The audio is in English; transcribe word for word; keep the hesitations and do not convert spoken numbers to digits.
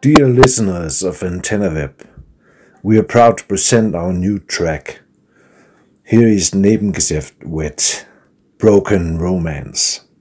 Dear listeners of AntennaWeb, we are proud to present our new track. Here is Nebengeschäft with Broken Romance.